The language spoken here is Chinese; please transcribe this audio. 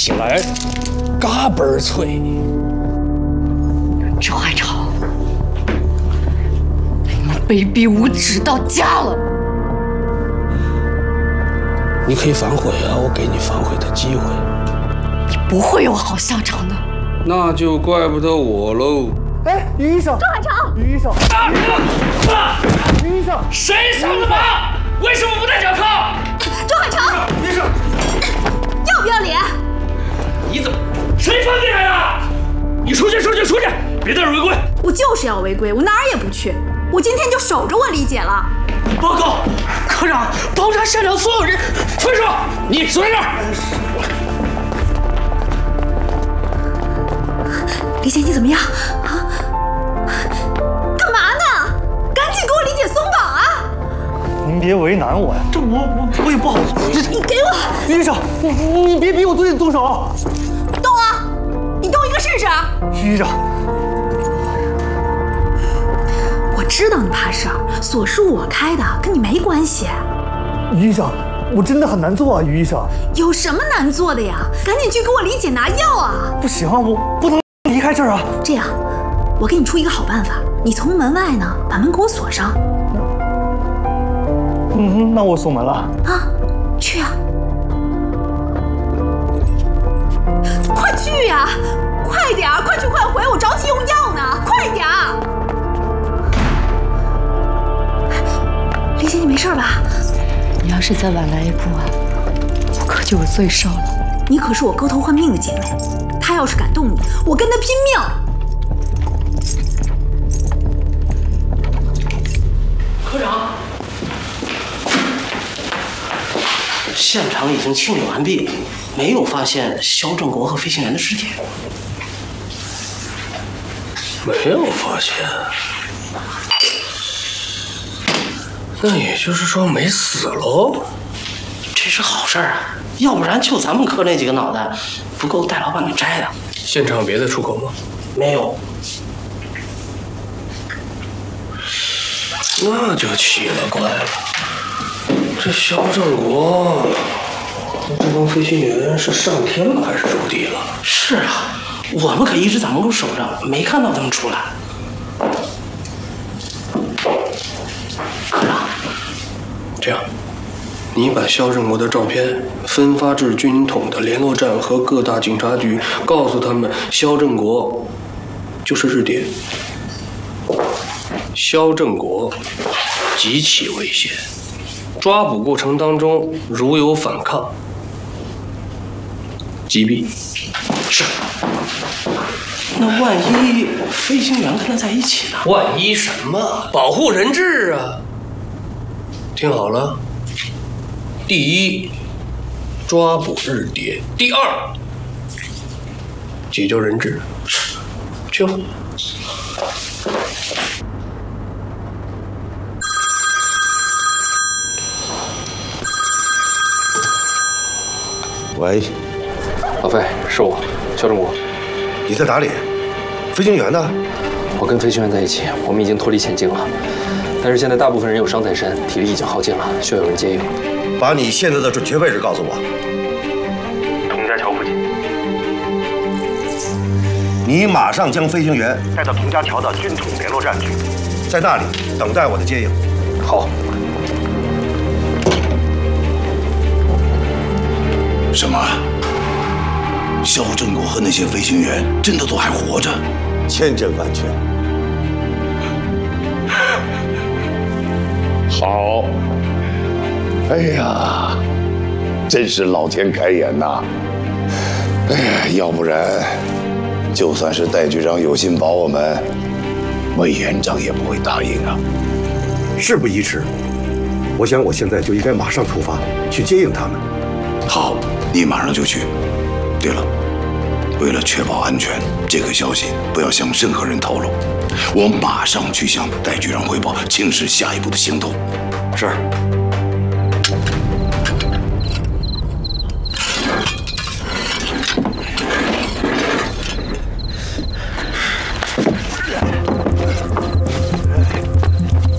起来嘎嘣脆。 周海潮，你卑鄙无耻到家了！ 你可以反悔啊，我给你反悔的机会。 你不会有好下场的。 那就怪不得我喽。 哎，于医生， 周海潮， 于医生，于医生， 谁上的马？为什么不戴脚铐？ 周海潮， 于医生， 要不要脸？ 你怎么？谁放进来的？你出去，出去，出去！别在这违规！ 我就是要违规，我哪儿也不去。我今天就守着我李姐了。 报告，科长，包查现场所有人。吹手，你守在这儿。 李姐，你怎么样？啊？干嘛呢？赶紧给我李姐松绑啊！ 您别为难我呀，这我也不好做。 你给我！ 于医生，你别逼我对你动手。 动啊！你动一个试试。 于医生， 我知道你怕事儿，锁是我开的，跟你没关系。 于医生，我真的很难做啊，于医生。 有什么难做的呀？赶紧去给我李姐拿药啊！ 不行啊，我不能离开这儿啊。 这样，我给你出一个好办法，你从门外呢把门给我锁上。 那我锁门了。 啊，去啊！快去呀！快点儿，快去快回，我着急用药呢，快点儿！李姐，你没事吧？ 你要是再晚来一步啊，我可就有罪受了。 你可是我勾头换命的姐妹，他要是敢动你，我跟他拼命！ 科长，现场已经清理完毕，没有发现肖正国和飞行员的尸体。 没有发现。那也就是说没死喽？ 这是好事啊，要不然就咱们科那几个脑袋，不够戴老板给摘的。 现场有别的出口吗？ 没有。 那就奇了怪了，这肖正国和这帮飞行员是上天了还是入地了？ 是啊，我们可一直在门口守着，没看到他们出来。科长， 这样，你把肖正国的照片分发至军统的联络站和各大警察局，告诉他们肖正国就是日谍。肖正国极其危险，抓捕过程当中如有反抗，击毙。 是。那万一飞行员跟他在一起呢？ 万一什么？保护人质啊！听好了，第一，抓捕日谍；第二，解救人质。去吧。 喂， 老费，是我，肖正国。 你在哪里？飞行员呢？ 我跟飞行员在一起，我们已经脱离险境了。但是现在大部分人有伤在身，体力已经耗尽了，需要有人接应。 把你现在的准确位置告诉我。 佟家桥附近。 你马上将飞行员带到佟家桥的军统联络站去， 在那里等待我的接应。 好。 什么？肖正国和那些飞行员真的都还活着？千真万确。 好。哎呀，真是老天开眼呐！哎呀，要不然，就算是戴局长有心保我们，魏园长也不会答应啊。 事不宜迟，我想我现在就应该马上出发去接应他们。好，你马上就去。对了，为了确保安全，这个消息不要向任何人透露。我马上去向戴局长汇报，请示下一步的行动。是。